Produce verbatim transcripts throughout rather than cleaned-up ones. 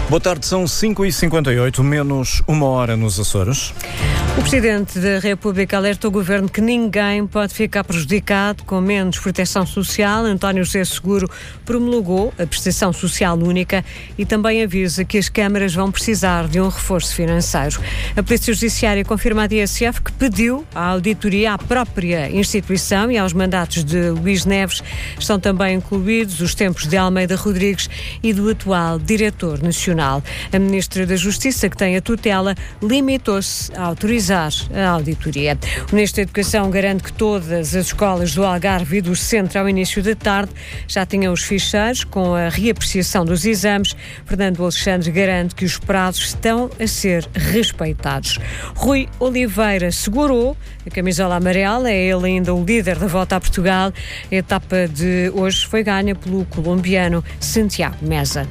Boa tarde, são cinco e cinquenta e oito, menos uma hora nos Açores. O Presidente da República alerta o Governo que ninguém pode ficar prejudicado com menos proteção social. António José Seguro promulgou a prestação social única e também avisa que as câmaras vão precisar de um reforço financeiro. A Polícia Judiciária confirma à D S F que pediu a auditoria à própria instituição e aos mandatos de Luís Neves. Estão também incluídos os tempos de Almeida Rodrigues e do atual Diretor Nacional. A Ministra da Justiça, que tem a tutela, limitou-se a autorizar a auditoria. O Ministro da Educação garante que todas as escolas do Algarve e do Centro, ao início da tarde, já tinham os ficheiros com a reapreciação dos exames. Fernando Alexandre garante que os prazos estão a ser respeitados. Rui Oliveira segurou a camisola amarela, é ele ainda o líder da Volta a Portugal. A etapa de hoje foi ganha pelo colombiano Santiago Meza.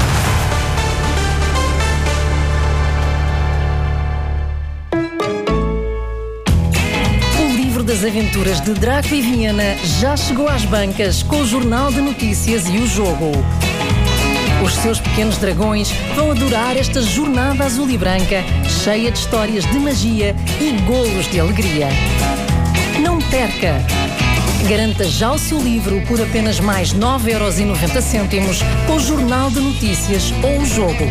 Das aventuras de Draco e Viena já chegou às bancas com o Jornal de Notícias e o Jogo. Os seus pequenos dragões vão adorar esta jornada azul e branca, cheia de histórias de magia e golos de alegria. Não perca! Garanta já o seu livro por apenas mais nove euros e noventa cêntimos com o Jornal de Notícias ou o Jogo.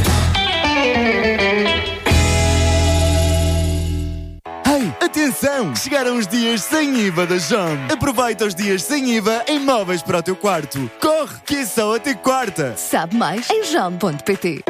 Atenção! Chegaram os dias sem I V A da Jom. Aproveita os dias sem I V A em móveis para o teu quarto. Corre, que é só até quarta. Sabe mais em jom ponto pt.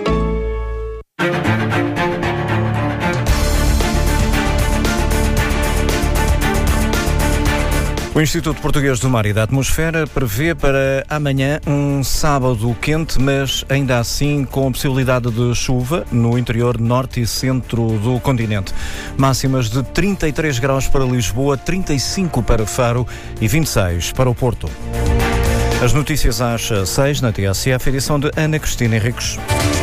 O Instituto Português do Mar e da Atmosfera prevê para amanhã um sábado quente, mas ainda assim com possibilidade de chuva no interior norte e centro do continente. Máximas de trinta e três graus para Lisboa, trinta e cinco para Faro e vinte e seis para o Porto. As notícias às seis na T S F, edição de Ana Cristina Henriques.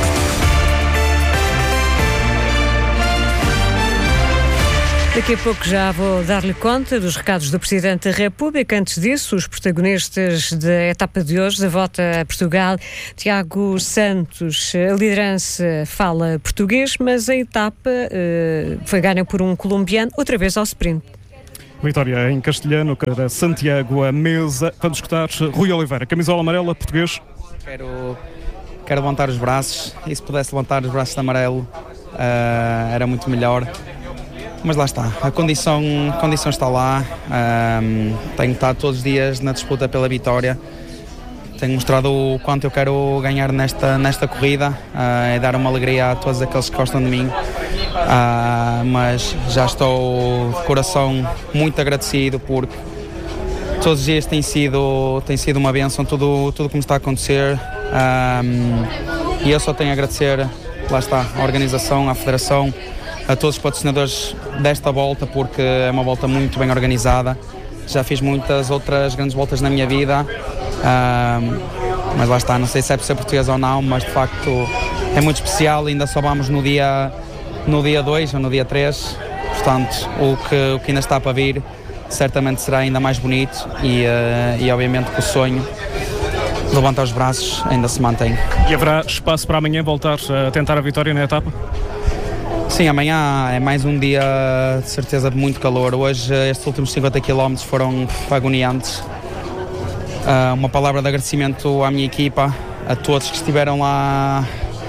Daqui a pouco já vou dar-lhe conta dos recados do Presidente da República. Antes disso, os protagonistas da etapa de hoje, da Volta a Portugal. Tiago Santos, a liderança fala português, mas a etapa uh, foi ganha por um colombiano, outra vez ao sprint. Vitória em castelhano para Santiago Meza. Vamos escutar Rui Oliveira, camisola amarela, português. Quero, quero levantar os braços, e se pudesse levantar os braços de amarelo uh, era muito melhor. Mas lá está, a condição, a condição está lá, um, tenho estado todos os dias na disputa pela vitória, tenho mostrado o quanto eu quero ganhar nesta, nesta corrida, uh, e dar uma alegria a todos aqueles que gostam de mim, uh, mas já estou de coração muito agradecido porque todos os dias tem sido, tem sido uma bênção tudo, tudo que me está a acontecer, um, e eu só tenho a agradecer, lá está, à organização, à federação, a todos os patrocinadores desta volta, porque é uma volta muito bem organizada. Já fiz muitas outras grandes voltas na minha vida, um, mas lá está, não sei se é por ser português ou não, mas de facto é muito especial. Ainda só vamos no dia no dia dois ou no dia três, portanto o que, o que ainda está para vir certamente será ainda mais bonito e, uh, e obviamente que o sonho de levantar os braços ainda se mantém. E haverá espaço para amanhã voltar a tentar a vitória na etapa? Sim, amanhã é mais um dia de certeza de muito calor. Hoje estes últimos cinquenta quilómetros foram agoniantes. Uh, uma palavra de agradecimento à minha equipa, a todos que estiveram lá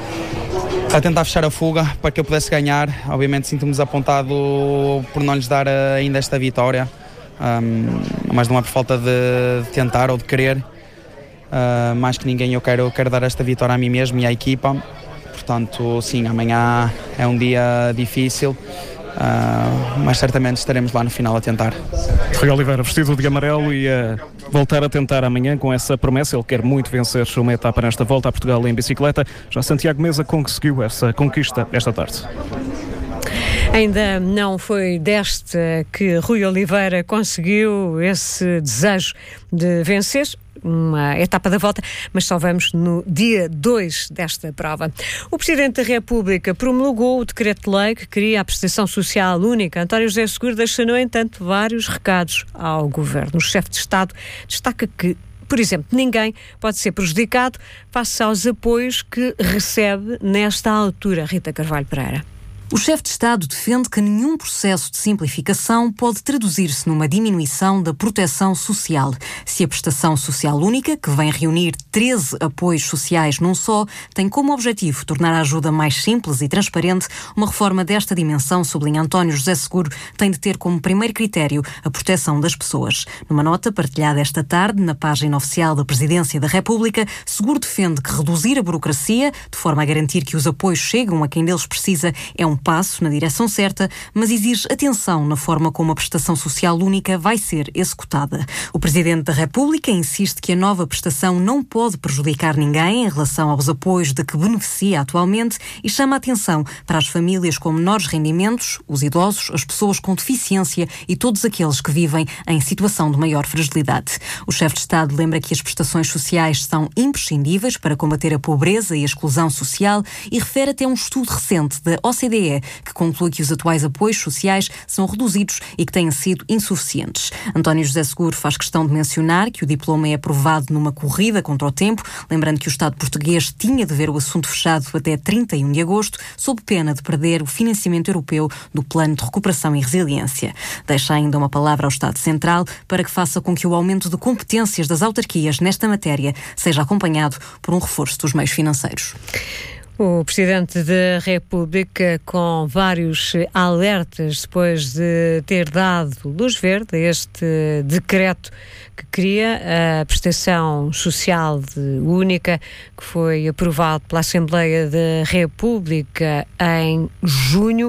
a tentar fechar a fuga para que eu pudesse ganhar. Obviamente sinto-me desapontado por não lhes dar ainda esta vitória, um, mas não é por falta de, de tentar ou de querer. Uh, mais que ninguém eu quero, quero dar esta vitória a mim mesmo e à equipa. Portanto, sim, amanhã é um dia difícil, uh, mas certamente estaremos lá no final a tentar. Rui Oliveira, vestido de amarelo e a voltar a tentar amanhã com essa promessa. Ele quer muito vencer uma etapa nesta Volta a Portugal em bicicleta. Já Santiago Meza conseguiu essa conquista esta tarde. Ainda não foi desta que Rui Oliveira conseguiu esse desejo de vencer uma etapa da volta, mas só vamos no dia dois desta prova. O Presidente da República promulgou o decreto-lei que cria a prestação social única. António José Seguro deixa, no entanto, vários recados ao Governo. O chefe de Estado destaca que Por exemplo, ninguém pode ser prejudicado face aos apoios que recebe nesta altura. Rita Carvalho Pereira. O chefe de Estado defende que nenhum processo de simplificação pode traduzir-se numa diminuição da proteção social. Se a prestação social única, que vem reunir treze apoios sociais num só, tem como objetivo tornar a ajuda mais simples e transparente, uma reforma desta dimensão, sublinha António José Seguro, tem de ter como primeiro critério a proteção das pessoas. Numa nota partilhada esta tarde na página oficial da Presidência da República, Seguro defende que reduzir a burocracia, de forma a garantir que os apoios chegam a quem deles precisa, é um passo na direção certa, mas exige atenção na forma como a prestação social única vai ser executada. O Presidente da República insiste que a nova prestação não pode prejudicar ninguém em relação aos apoios de que beneficia atualmente e chama a atenção para as famílias com menores rendimentos, os idosos, as pessoas com deficiência e todos aqueles que vivem em situação de maior fragilidade. O chefe de Estado lembra que as prestações sociais são imprescindíveis para combater a pobreza e a exclusão social e refere até um estudo recente da O C D E que conclui que os atuais apoios sociais são reduzidos e que têm sido insuficientes. António José Seguro faz questão de mencionar que o diploma é aprovado numa corrida contra o tempo, lembrando que o Estado português tinha de ver o assunto fechado até trinta e um de agosto, sob pena de perder o financiamento europeu do Plano de Recuperação e Resiliência. Deixa ainda uma palavra ao Estado Central para que faça com que o aumento de competências das autarquias nesta matéria seja acompanhado por um reforço dos meios financeiros. O Presidente da República, com vários alertas depois de ter dado luz verde a este decreto que cria a prestação social única, que foi aprovado pela Assembleia da República em junho,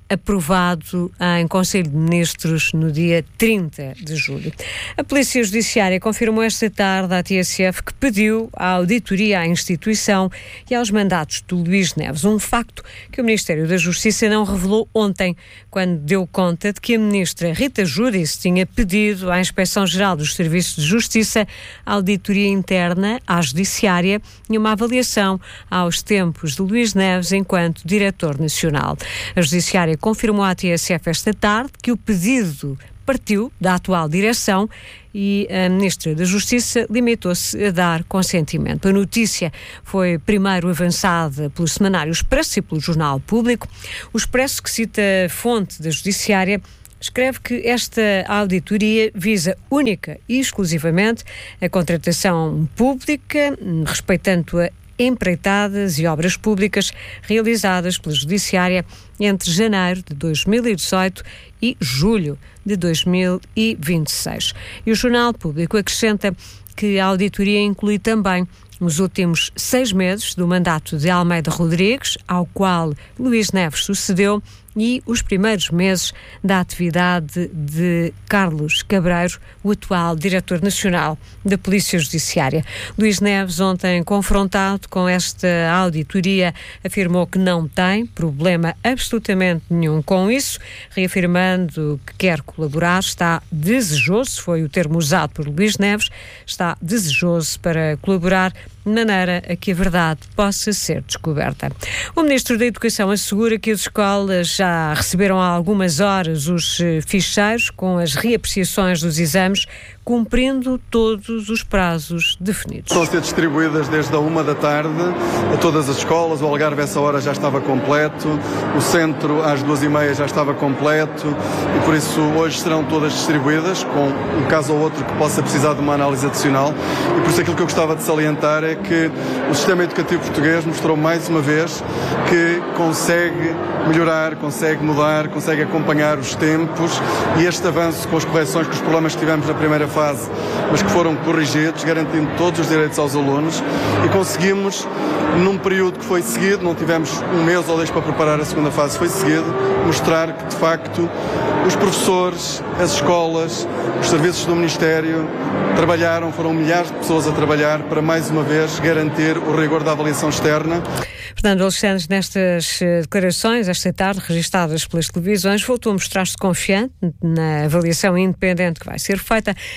aprovado em Conselho de Ministros no dia trinta de julho. A Polícia Judiciária confirmou esta tarde à T S F que pediu a auditoria à instituição e aos mandatos do Luís Neves, um facto que o Ministério da Justiça não revelou ontem, quando deu conta de que a Ministra Rita Giudice tinha pedido à Inspeção-Geral dos Serviços de Justiça a auditoria interna à Judiciária e uma avaliação aos tempos de Luís Neves enquanto Diretor Nacional. A Judiciária confirmou à T S F esta tarde que o pedido partiu da atual direção e a Ministra da Justiça limitou-se a dar consentimento. A notícia foi primeiro avançada pelo Semanário Expresso e pelo Jornal Público. O Expresso, que cita a fonte da Judiciária, escreve que esta auditoria visa única e exclusivamente a contratação pública, respeitando a empreitadas e obras públicas realizadas pela Judiciária entre janeiro de dois mil e dezoito e julho de dois mil e vinte e seis. E o Jornal Público acrescenta que a auditoria inclui também os últimos seis meses do mandato de Almeida Rodrigues, ao qual Luís Neves sucedeu, e os primeiros meses da atividade de Carlos Cabreiro, o atual Diretor Nacional da Polícia Judiciária. Luís Neves, ontem confrontado com esta auditoria, afirmou que não tem problema absolutamente nenhum com isso, reafirmando que quer colaborar, está desejoso, foi o termo usado por Luís Neves, está desejoso para colaborar de maneira a que a verdade possa ser descoberta. O Ministro da Educação assegura que as escolas já receberam há algumas horas os ficheiros com as reapreciações dos exames, cumprindo todos os prazos definidos. Estão a ser distribuídas desde a uma da tarde a todas as escolas. O Algarve, essa hora, já estava completo. O centro, às duas e meia, já estava completo. E, por isso, hoje serão todas distribuídas, com um caso ou outro que possa precisar de uma análise adicional. E, por isso, aquilo que eu gostava de salientar é que o sistema educativo português mostrou, mais uma vez, que consegue melhorar, consegue mudar, consegue acompanhar os tempos, e este avanço com as correções, com os problemas que tivemos na primeira fase, mas que foram corrigidos, garantindo todos os direitos aos alunos, e conseguimos, num período que foi seguido, não tivemos um mês ou dois para preparar a segunda fase, foi seguido, mostrar que, de facto, os professores, as escolas, os serviços do Ministério trabalharam, foram milhares de pessoas a trabalhar para, mais uma vez, garantir o rigor da avaliação externa. Fernando Alexandre, nestas declarações, esta tarde, registadas pelas televisões, voltou a mostrar-se confiante na avaliação independente que vai ser feita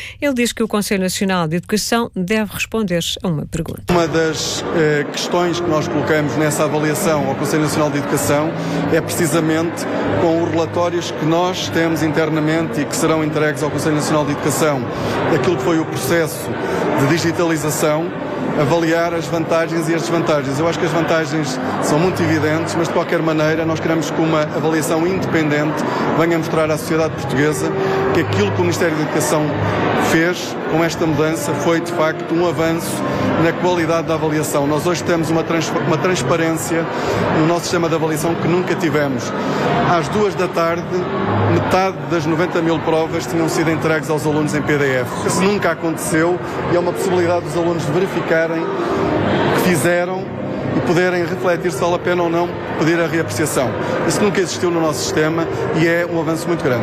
Ele diz que o Conselho Nacional de Educação deve responder a uma pergunta. Uma das eh, questões que nós colocamos nessa avaliação ao Conselho Nacional de Educação é precisamente com os relatórios que nós temos internamente e que serão entregues ao Conselho Nacional de Educação, aquilo que foi o processo de digitalização, avaliar as vantagens e as desvantagens. Eu acho que as vantagens são muito evidentes, mas de qualquer maneira nós queremos que uma avaliação independente venha mostrar à sociedade portuguesa que aquilo que o Ministério da Educação fez com esta mudança foi de facto um avanço na qualidade da avaliação. Nós hoje temos uma, trans, uma transparência no nosso sistema de avaliação que nunca tivemos. Às duas da tarde, metade das noventa mil provas tinham sido entregues aos alunos em P D F. Isso nunca aconteceu e é uma possibilidade dos alunos verificarem o que fizeram e poderem refletir se vale a pena ou não pedir a reapreciação. Isso nunca existiu no nosso sistema e é um avanço muito grande.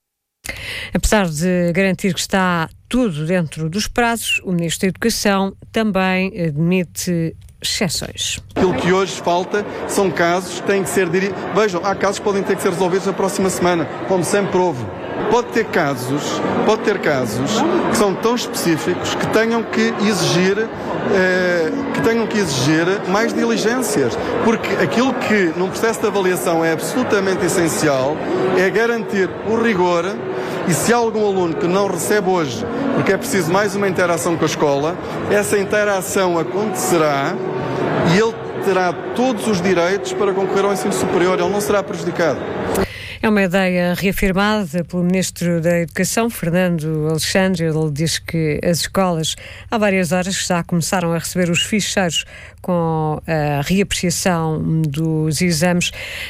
Apesar de garantir que está tudo dentro dos prazos, o Ministro da Educação também admite exceções. Aquilo que hoje falta são casos que têm que ser dirigidos. Vejam, há casos que podem ter que ser resolvidos na próxima semana, como sempre houve. Pode ter casos, pode ter casos que são tão específicos que tenham que exigir, eh, que tenham que exigir mais diligências, porque aquilo que num processo de avaliação é absolutamente essencial é garantir o rigor. E se há algum aluno que não recebe hoje, porque é preciso mais uma interação com a escola, essa interação acontecerá e ele terá todos os direitos para concorrer ao ensino superior, ele não será prejudicado. É uma ideia reafirmada pelo Ministro da Educação, Fernando Alexandre. Ele diz que as escolas há várias horas já começaram a receber os ficheiros com a reapreciação dos exames.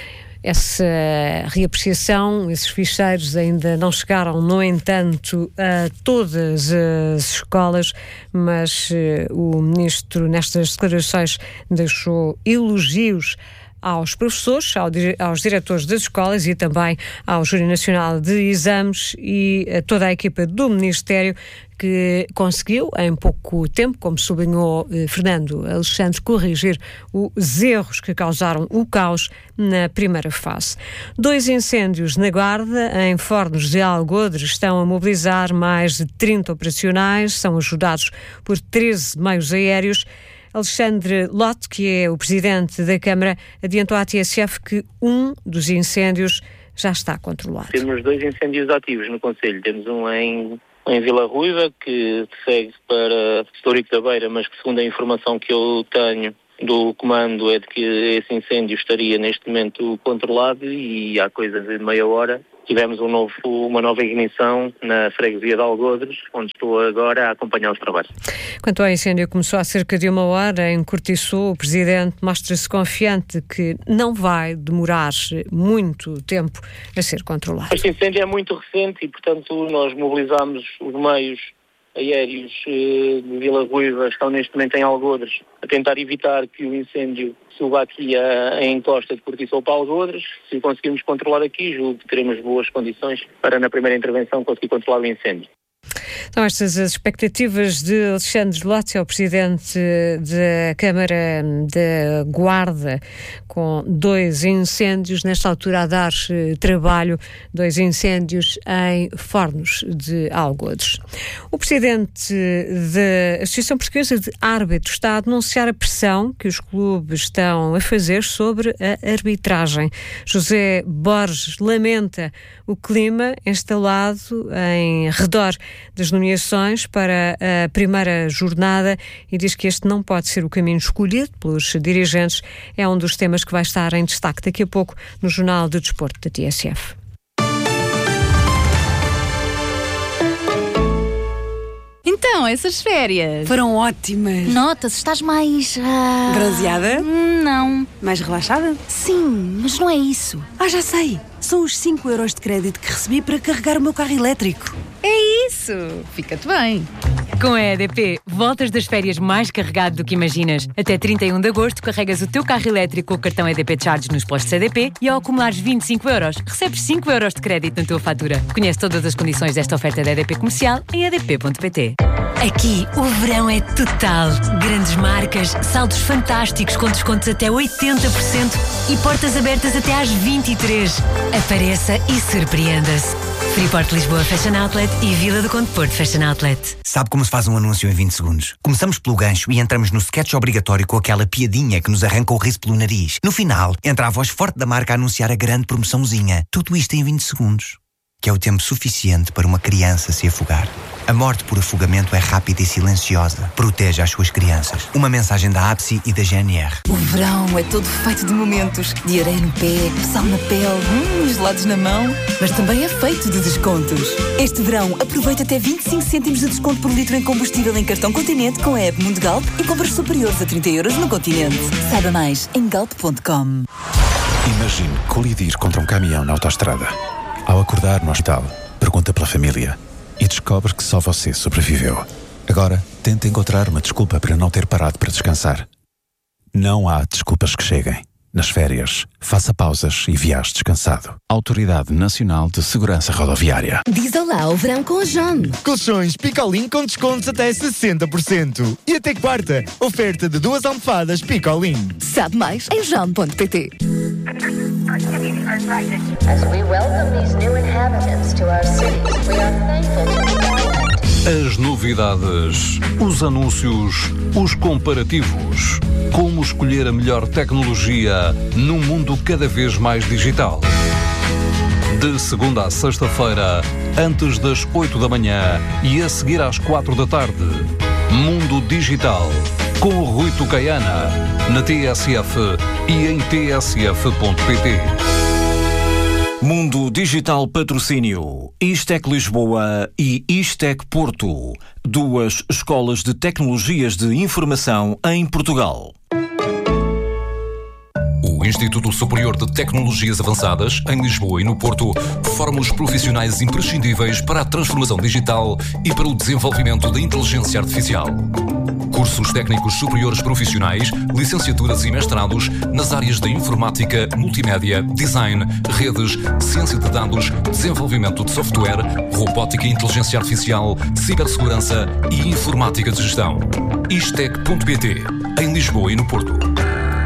Essa reapreciação, esses ficheiros ainda não chegaram, no entanto, a todas as escolas, mas uh, o Ministro, nestas declarações, deixou elogios aos professores, aos diretores das escolas e também ao Júri Nacional de Exames e a toda a equipa do Ministério que conseguiu, em pouco tempo, como sublinhou eh, Fernando Alexandre, corrigir os erros que causaram o caos na primeira fase. Dois incêndios na Guarda, em Fornos de Algodres, estão a mobilizar mais de trinta operacionais, são ajudados por treze meios aéreos. Alexandre Lotte, que é o presidente da Câmara, adiantou à T S F que um dos incêndios já está controlado. Temos dois incêndios ativos no Conselho. Temos um em, em Vila Ruiva, que segue para Estourico da Beira, mas que, segundo a informação que eu tenho do comando, é de que esse incêndio estaria neste momento controlado e há coisa de meia hora tivemos um novo, uma nova ignição na freguesia de Algodres, onde estou agora a acompanhar os trabalhos. Quanto ao incêndio, começou há cerca de uma hora em Cortiço. O presidente mostra-se confiante que não vai demorar muito tempo a ser controlado. Este incêndio é muito recente e, portanto, nós mobilizámos os meios aéreos de Vila Ruiva, estão neste momento em Algodres, a tentar evitar que o incêndio suba aqui a, a encosta de Cortiço para Algodres. Se conseguirmos controlar aqui, julgo que teremos boas condições para, na primeira intervenção, conseguir controlar o incêndio. São estas as expectativas de Alexandre Lotte, o presidente da Câmara da Guarda, com dois incêndios, nesta altura a dar trabalho, dois incêndios em Fornos de Algodres. O presidente da Associação Portuguesa de Árbitros está a denunciar a pressão que os clubes estão a fazer sobre a arbitragem. José Borges lamenta o clima instalado em redor das nomeações para a primeira jornada e diz que este não pode ser o caminho escolhido pelos dirigentes. É um dos temas que vai estar em destaque daqui a pouco no Jornal de Desporto da T S F. Então, essas férias foram ótimas. Nota-se, estás mais... Uh... bronzeada? Não. Mais relaxada? Sim, mas não é isso. Ah, já sei. São os cinco euros de crédito que recebi para carregar o meu carro elétrico. É isso. Fica-te bem. Com a E D P, voltas das férias mais carregado do que imaginas. Até trinta e um de agosto, carregas o teu carro elétrico com o cartão E D P Charge nos postos E D P e ao acumulares vinte e cinco euros, recebes cinco euros de crédito na tua fatura. Conhece todas as condições desta oferta da E D P Comercial em e d p ponto p t. Aqui, o verão é total. Grandes marcas, saldos fantásticos com descontos até oitenta por cento e portas abertas até às vinte e três. Apareça e surpreenda-se. Freeport Lisboa Fashion Outlet e Vila do Conde Porto Fashion Outlet. Sabe como se faz um anúncio em vinte segundos? Começamos pelo gancho e entramos no sketch obrigatório com aquela piadinha que nos arranca o riso pelo nariz. No final, entra a voz forte da marca a anunciar a grande promoçãozinha. Tudo isto em vinte segundos. Que é o tempo suficiente para uma criança se afogar. A morte por afogamento é rápida e silenciosa. Proteja as suas crianças. Uma mensagem da A B S I e da G N R. O verão é todo feito de momentos. De areia no pé, sal na pele, hum, gelados na mão. Mas também é feito de descontos. Este verão, aproveita até vinte e cinco cêntimos de desconto por litro em combustível em cartão Continente com a app Mundo Galp e compras superiores a trinta euros no Continente. Saiba mais em galp ponto com. Imagine colidir contra um caminhão na autoestrada. Ao acordar no hospital, pergunta pela família e descobre que só você sobreviveu. Agora, tenta encontrar uma desculpa para não ter parado para descansar. Não há desculpas que cheguem. Nas férias, faça pausas e viaje descansado. Autoridade Nacional de Segurança Rodoviária. Diz olá ao verão com a John. Colchões Picolin com descontos até sessenta por cento. E até quarta, oferta de duas almofadas Picolin. Sabe mais em john ponto pt. As we welcome these new inhabitants to our cities, we are thankful to As novidades, os anúncios, os comparativos. Como escolher a melhor tecnologia num mundo cada vez mais digital. De segunda a sexta-feira, antes das oito da manhã e a seguir às quatro da tarde. Mundo Digital, com o Rui Tucaiana, na T S F e em t s f ponto p t. Mundo Digital Patrocínio, Istec Lisboa e Istec Porto, duas escolas de tecnologias de informação em Portugal. O Instituto Superior de Tecnologias Avançadas, em Lisboa e no Porto, forma os profissionais imprescindíveis para a transformação digital e para o desenvolvimento da inteligência artificial. Cursos técnicos superiores profissionais, licenciaturas e mestrados nas áreas da informática, multimédia, design, redes, ciência de dados, desenvolvimento de software, robótica e inteligência artificial, cibersegurança e informática de gestão. istec ponto pt, em Lisboa e no Porto.